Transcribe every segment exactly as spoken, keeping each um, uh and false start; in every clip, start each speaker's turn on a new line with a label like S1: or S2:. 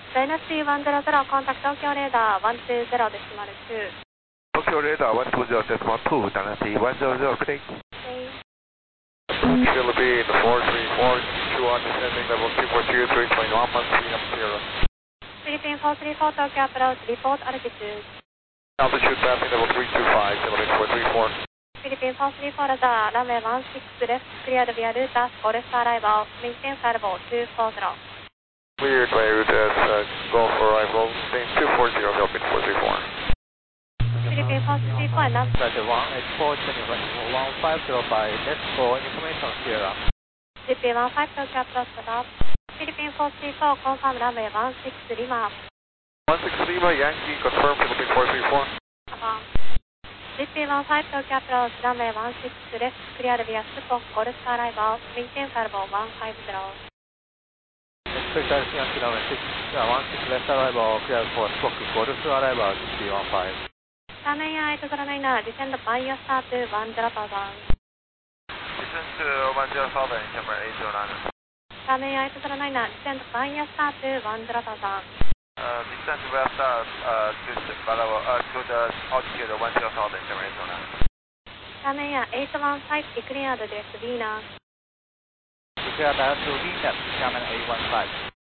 S1: ダイナシティワンゼロゼロ、コンタクト東京レーダーワンツーゼロデシマルツー。
S2: Tokyo radar one two zero decimal two, Dynasty one zero zero, good day.
S3: Philippine four three four, two on descending level two four two, three point one one three up zero.
S1: Philippine four three four, Tokyo approach, report altitude.
S3: Altitude mapping level three two five, Philippine four three four.
S1: Philippine four three four, radar, runway one six left, cleared via route as Golf arrival, maintain salvo two four zero.
S3: Cleared by route as uh, Golf arrival, maintain two four zero, Philippine four three four.
S1: Philippine four three four, and that's
S4: Flight one eight four, one five zero five, let's go information Sierra.
S1: Philippine one five, Tokyo approach, stop. Philippine four three four, confirm runway one six Lima.
S3: one six Lima, Yankee, confirm Philippine four three four.
S1: Confirm. Philippine one five, Tokyo approach, runway one six left, cleared via Spock, Golf arrival, maintain salvo one five zero.
S4: Expect Yankee runway six, one six left arrival, cleared for Spock, Golf arrival, G one five.
S1: Runway eight zero nine, descend by your start to one zero thousand.
S2: Descend to one zero thousand, camera eight zero nine.
S1: Runway eight zero nine, descend by your start to one zero thousand.
S2: Uh, descend west uh, uh, to, the, uh, to the altitude one zero thousand, camera eight zero nine.
S1: Runway eight one five, declared direct Venus.
S4: Declare direct to Venus, camera eight one five.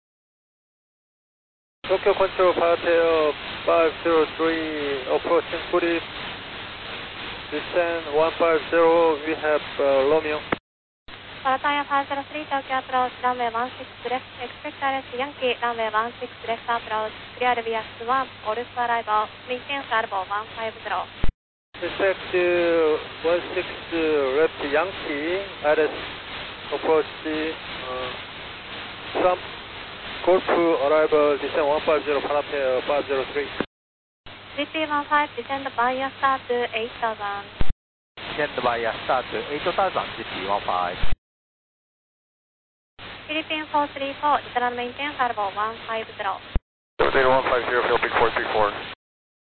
S3: Tokyo Control, Pattaya five zero three, approaching Puri. Descend one five zero, we have uh, Romeo.
S1: Pattaya five zero three, Tokyo approach, runway one six left, expect R S Yankee, runway one six left approach, cleared via Swan, Golf arrival, maintain salvo one five zero.
S3: Expect uh, one six uh, left Yankee, R S approach, uh, Trump, Golf arrival, descend one five zero, Pattaya five zero three.
S1: Philippine one five, descend by your start to eight thousand.
S4: Descend by your start to eight thousand, G P one five.
S1: Philippine four three four, return maintain salvo one five zero.
S3: Data one five zero, Philippine four three four.